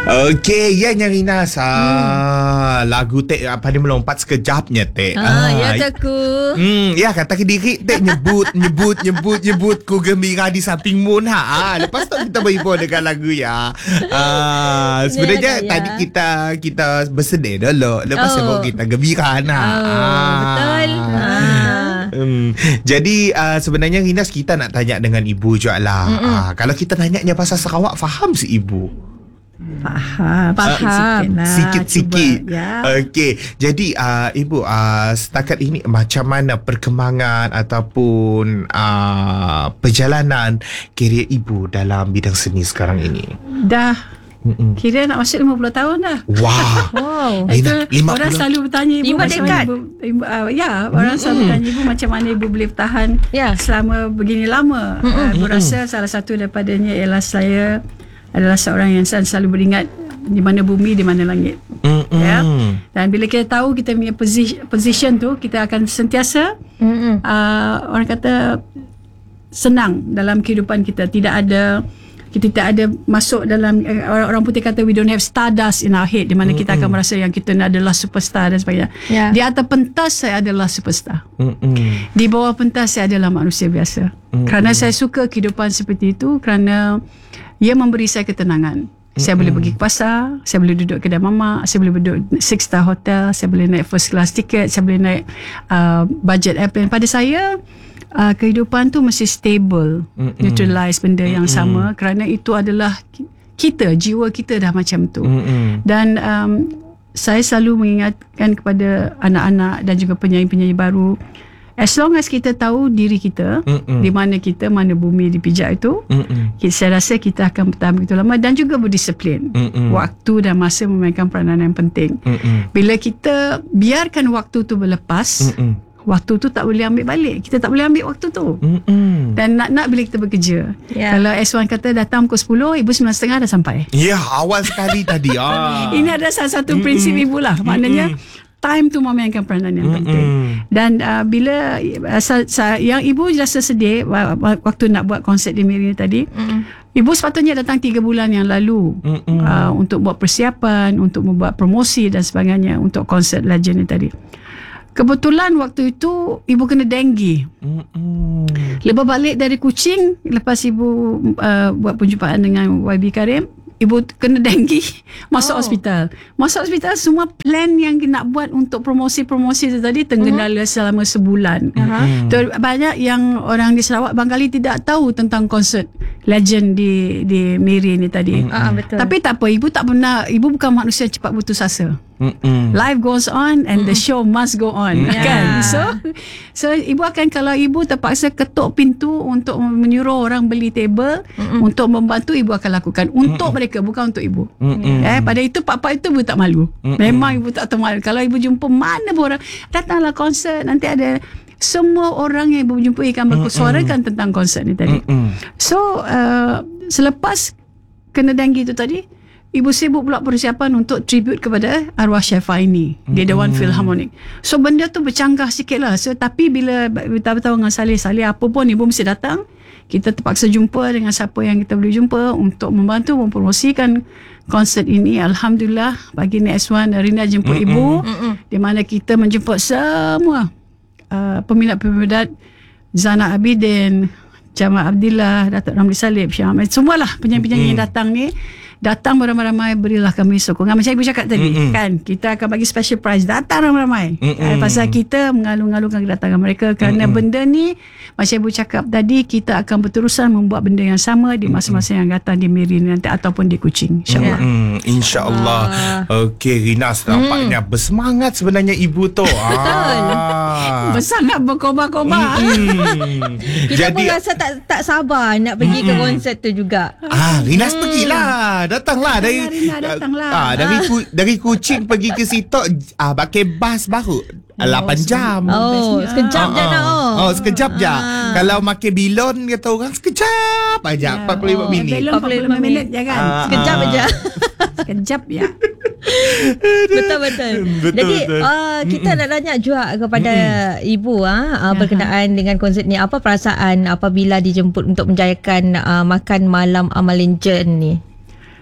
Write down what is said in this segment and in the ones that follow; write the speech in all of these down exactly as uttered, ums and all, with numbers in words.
Okey, ya yang Rinas. Ah, hmm. lagu Tek apa ni melompat sekejapnya Tek. Ah, ah ya takku. Hmm, ya kata ke diri Tek nyebut nyebut nyebut nyebut ku gembira di samping Moon ha. Ah, lepas tu kita berhibur dengan lagu ya. Ah, sebenarnya ya, tadi ya. kita kita bersedih dulu. Lepas oh. tu kita gembira nah. Oh, ah. Betul. Ah. Hmm, jadi uh, sebenarnya Rinas kita nak tanya dengan ibu juga lah. Ah, kalau kita tanyanya pasal Sarawak, faham si ibu? Faham, faham. Uh, sikit-sikit. Ya. Okey. Jadi uh, ibu uh, setakat ini macam mana perkembangan ataupun uh, perjalanan kerjaya ibu dalam bidang seni sekarang ini? Dah Mm-mm. kira nak masuk lima puluh tahun dah. Wow. Wow. Itu orang selalu bertanya ibu lima macam dekat. Ibu, ibu, uh, ya, orang mm-hmm. selalu bertanya ibu macam mana ibu boleh bertahan yeah. selama begini lama. Mm-hmm. Uh, ibu rasa salah satu daripadanya ialah saya adalah seorang yang selalu beringat di mana bumi, di mana langit. Mm-hmm. Ya. Dan bila kita tahu kita punya position, position tu, kita akan sentiasa mm-hmm. uh, orang kata senang dalam kehidupan kita. Tidak ada kita tidak ada masuk dalam uh, orang putih kata we don't have stardust in our head, di mana mm-hmm. kita akan merasa yang kita adalah superstar dan sebagainya. Yeah. Di atas pentas saya adalah superstar. Mm-hmm. Di bawah pentas saya adalah manusia biasa. Mm-hmm. Kerana saya suka kehidupan seperti itu, kerana ia memberi saya ketenangan. Mm-hmm. Saya boleh pergi ke pasar, saya boleh duduk kedai mamak, saya boleh duduk six star hotel, saya boleh naik first class ticket, saya boleh naik uh, budget airplane. Pada saya uh, kehidupan tu mesti stable, mm-hmm. neutralize benda mm-hmm. yang sama, kerana itu adalah kita, jiwa kita dah macam tu. Mm-hmm. Dan um, saya selalu mengingatkan kepada anak-anak dan juga penyanyi-penyanyi baru, as long as kita tahu diri kita, mm-mm. di mana kita, mana bumi dipijak itu, kita, saya rasa kita akan bertahan begitu lama dan juga berdisiplin. Mm-mm. Waktu dan masa memainkan peranan yang penting. Mm-mm. Bila kita biarkan waktu tu berlepas, mm-mm. waktu tu tak boleh ambil balik. Kita tak boleh ambil waktu tu. Mm-mm. Dan nak-nak bila kita bekerja. Yeah. Kalau S one kata datang pukul sepuluh, ibu sembilan tiga puluh dah sampai. Ya, yeah, awal sekali tadi. Ah. Ini adalah salah satu Mm-mm. prinsip ibu lah. Maknanya Mm-mm. time tu memainkan peranan yang Mm-mm. penting. Dan uh, bila uh, sa, sa, yang ibu rasa sedih waktu nak buat konsert di Miri tadi, Mm-mm. ibu sepatutnya datang tiga bulan yang lalu uh, untuk buat persiapan, untuk membuat promosi dan sebagainya untuk konsert Legend ni tadi. Kebetulan waktu itu ibu kena denggi. Mm-mm. Lepas balik dari Kuching, lepas ibu uh, buat perjumpaan dengan Y B Karim, ibu kena denggi, masuk oh. hospital. Masuk hospital, semua plan yang nak buat untuk promosi-promosi itu tadi tergendala uh-huh. selama sebulan. Uh-huh. Ter- banyak yang orang di Sarawak barangkali tidak tahu tentang konsert Legend di di Miri ni tadi. Uh-huh. Uh, betul. Tapi tak apa, ibu tak pernah, ibu bukan manusia cepat putus asa. Mm-mm. Life goes on and Mm-mm. the show must go on. Yeah. Kan? So so ibu akan, kalau ibu terpaksa ketuk pintu untuk menyuruh orang beli table, Mm-mm. untuk membantu, ibu akan lakukan untuk Mm-mm. mereka, bukan untuk ibu. Eh, pada itu pak-pak itu ibu tak malu. Mm-mm. Memang ibu tak termalu. Kalau ibu jumpa mana pun orang, datanglah konsert, nanti ada semua orang yang ibu jumpa akan bersuarakan Mm-mm. tentang konsert ni tadi. Mm-mm. So uh, selepas kena denggi itu tadi, ibu sibuk pula persiapan untuk tribute kepada arwah Syafaini di Dewan Philharmonic. So benda tu bercanggah sikit lah. So, tapi bila beritahu dengan Saleh, Saleh apa pun ibu mesti datang. Kita terpaksa jumpa dengan siapa yang kita boleh jumpa untuk membantu mempromosikan konsert ini. Alhamdulillah pagi ni S one Rina jemput Mm-mm. ibu, Mm-mm. di mana kita menjemput semua uh, peminat-peminat, Zana Abidin, Jamal Abdillah, Datuk Ramli Salib, Syah Ahmed, semualah penyanyi-penyanyi yang datang ni. Datang beramai-ramai, berilah kami sokongan. Macam ibu cakap tadi, Mm-mm. kan, kita akan bagi special prize. Datang ramai-ramai. Eh, pasal kita mengalung-alungkan kedatangan mereka. Kerana Mm-mm. benda ni, macam ibu cakap tadi, kita akan berterusan membuat benda yang sama di masa-masa yang datang di Miri nanti ataupun di Kuching. InsyaAllah. Mm-hmm. InsyaAllah. Uh. Okey, Rinas, nampaknya mm. bersemangat sebenarnya ibu tu. Betul. Ah. Bersangat berkobar-kobar. Mm-hmm. Kita Jadi, pun rasa tak tak sabar nak pergi mm-hmm. ke konsert tu juga. Ah, Rinas mm. pergilah. Datanglah dari Rina, datanglah. Ah, dari ku, dari Kuching pergi ke situ ah pakai bas baru lapan jam. Oh, sekejap ah, je nak. Oh, oh sekejap je. Ah. Kalau makan bilon kata orang sekejap aja, Ya. empat puluh lima Oh, minit. belum empat puluh lima minit je kan. Ah, Sekejap ah. aja. Sekejap ya. Betul-betul. Betul, Jadi betul. Uh, kita Mm-mm. nak tanya juga kepada Mm-mm. ibu ah uh, Ya. berkenaan dengan konsert ni. Apa perasaan apabila dijemput untuk menjayakan uh, makan malam Amalinjen ni?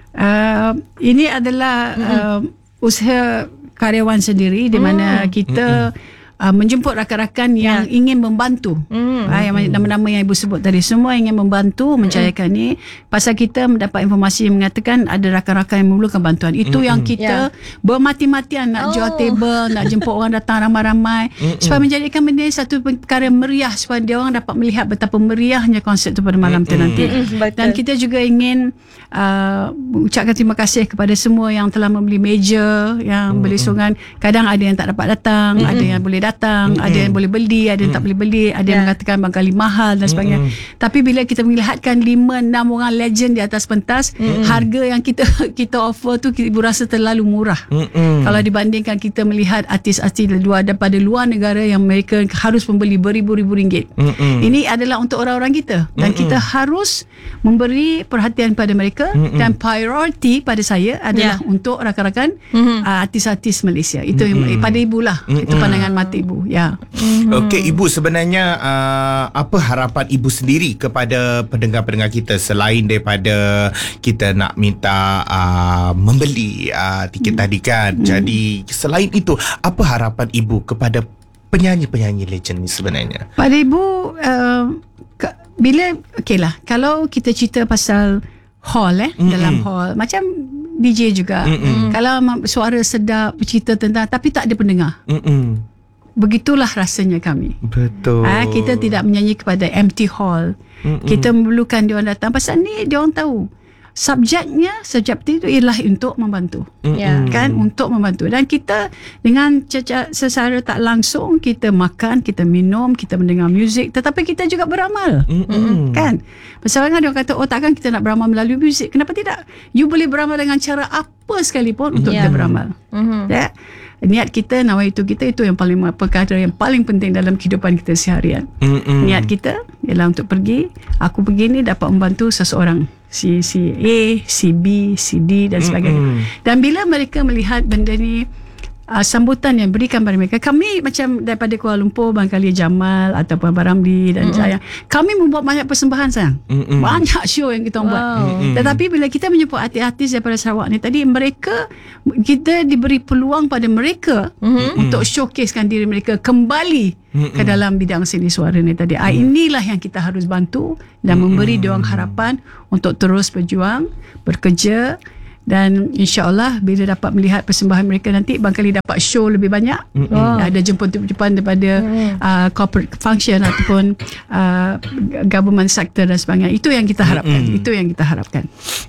Uh, ini adalah uh, usaha karyawan sendiri di mana mm. kita uh, menjemput rakan-rakan yang yeah. ingin membantu. Mm. Uh, yang nama-nama yang ibu sebut tadi semua ingin membantu mencairkan mm. ni. Pasal kita mendapat informasi yang mengatakan ada rakan-rakan yang memerlukan bantuan. Itu mm. yang kita yeah. bermati-matian nak oh. jual table, nak jemput orang datang ramai-ramai mm. supaya menjadikan benda satu perkara meriah supaya dia orang dapat melihat betapa meriahnya konsert tu pada malam mm. tu nanti. Mm. Dan kita juga ingin uh, ucapkan terima kasih kepada semua yang telah membeli meja, yang mm. beli songan. Kadang ada yang tak dapat datang, mm. ada yang boleh datang, mm-hmm. ada yang boleh beli, ada yang mm. tak boleh beli, ada yeah. yang mengatakan barangkali mahal dan sebagainya. Mm-hmm. Tapi bila kita melihatkan lima enam orang legend di atas pentas, mm-hmm. harga yang kita kita offer tu ibu rasa terlalu murah. Mm-hmm. Kalau dibandingkan kita melihat artis-artis luar daripada luar negara yang mereka harus membeli beribu-ribu ringgit. Mm-hmm. Ini adalah untuk orang-orang kita dan mm-hmm. kita harus memberi perhatian pada mereka mm-hmm. dan priority pada saya adalah yeah. untuk rakan-rakan mm-hmm. uh, artis-artis Malaysia. Itu mm-hmm. pada ibulah. Mm-hmm. Itu pandangan mata ibu. Ya. Mm-hmm. Okey, ibu sebenarnya uh, apa harapan ibu sendiri kepada pendengar-pendengar kita selain daripada kita nak minta uh, membeli uh, tiket mm. tadi kan. Mm. Jadi selain itu apa harapan ibu kepada penyanyi-penyanyi legend ni sebenarnya? Pada ibu uh, ke, bila okeylah kalau kita cerita pasal hall eh mm-hmm. dalam hall macam D J juga. Mm-hmm. Kalau suara sedap bercerita tentang tapi tak ada pendengar. Mm-hmm. Begitulah rasanya kami. Betul. Ha, kita tidak menyanyi kepada empty hall. Mm-mm. Kita memerlukan dia orang datang. Pasal ni dia orang tahu subjeknya, subjektif itu ialah untuk membantu. Yeah. Kan, untuk membantu. Dan kita dengan caca, secara tak langsung kita makan, kita minum, kita mendengar muzik, tetapi kita juga beramal. Mm-mm. Kan? Pasal kan dia orang kata, oh takkan kita nak beramal melalui muzik. Kenapa tidak? You boleh beramal dengan cara apa sekalipun untuk yeah. kita beramal. Mm-hmm. Ya. Niat kita, nawaitu kita, itu yang paling perkara yang paling penting dalam kehidupan kita seharian. Mm-mm. Niat kita ialah untuk pergi, aku pergi ni dapat membantu seseorang, si si A, si B, si D dan sebagainya. Mm-mm. Dan bila mereka melihat benda ni, uh, sambutan yang berikan pada mereka, kami macam daripada Kuala Lumpur, barangkali Jamal ataupun Baramdi dan Jaya, kami membuat banyak persembahan sayang. Mm-mm. Banyak show yang kita wow. buat. Mm-mm. Tetapi bila kita menjemput artis-artis daripada Sarawak ni tadi, mereka kita diberi peluang pada mereka mm-hmm. untuk showcasekan diri mereka kembali mm-hmm. ke dalam bidang seni suara ni tadi. Mm-hmm. Inilah yang kita harus bantu dan mm-hmm. memberi diorang harapan untuk terus berjuang, bekerja. Dan insya-Allah bila dapat melihat persembahan mereka nanti, barangkali dapat show lebih banyak. Oh. Ada jemputan-jemputan daripada mm. uh, corporate function ataupun uh, government sector dan sebagainya. Itu yang kita harapkan. Mm-mm. Itu yang kita harapkan.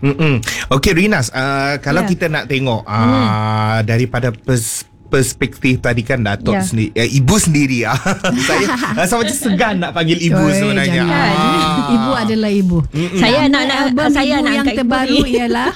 Okey Rinas, uh, kalau yeah. kita nak tengok uh, mm. daripada pers- perspektif tadi kan Datuk yeah. sendiri, eh, ibu sendiri ah. Saya rasa macam segan nak panggil ibu Oi, sebenarnya. Ah. Ibu adalah ibu. Mm-mm. Saya nak nak saya nak yang terbaru ialah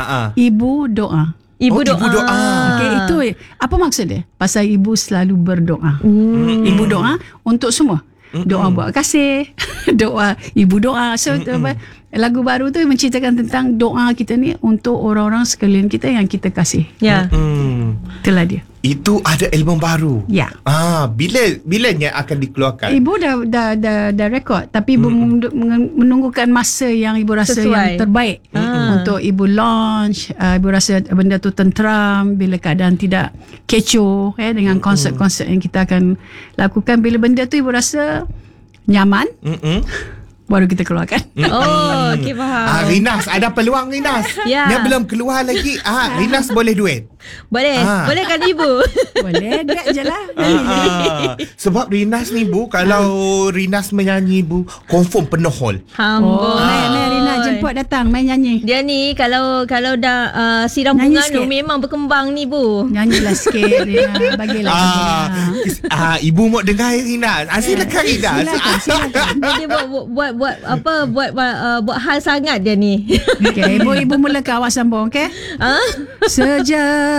ibu doa. Ibu oh, doa. Ibu doa. Okey, itu apa maksud dia? Pasal ibu selalu berdoa. Mm. Ibu doa untuk semua. Mm-mm. Doa buat kasih, doa ibu doa. So mm-mm. lagu baru tu menceritakan tentang doa kita ni untuk orang-orang sekalian kita yang kita kasih. Ya. Mm. Itulah dia. Itu ada album baru. Ya. Ah, bila bilanya akan dikeluarkan? Ibu dah dah dah, dah rekod, tapi ibu mm-hmm. menunggukan masa yang ibu rasa sesuai. Yang terbaik ah. untuk ibu launch. Uh, ibu rasa benda tu tenteram bila keadaan tidak kecoh eh, dengan mm-hmm. konsert-konsert yang kita akan lakukan. Bila benda tu ibu rasa nyaman. Mm-hmm. Baru kita keluarkan. Oh, okey faham. Ah, Rinas, ada peluang Rinas. Ya. Dia belum keluar lagi. Ah, Rinas boleh duet. Boleh. Ah. Boleh kan ibu? Boleh, duet je lah. Ah, ah. Sebab Rinas ni bu, kalau Rinas menyanyi bu, confirm penuh hall. Amboi. Oh, main, main Rina jemput datang, main nyanyi. Dia ni kalau kalau dah uh, siram bunga tu memang berkembang ni bu. Nyanyilah sikit Rina, bagilah. Ah, ah, ibu mau dengar Rinas. Ah, silakan Rinas. Silakan, silakan. Dia buat buat buat apa buat uh, buat hal sangat dia ni. Okey, ibu ibu mulakan awak sambung okey? Ha? Sejak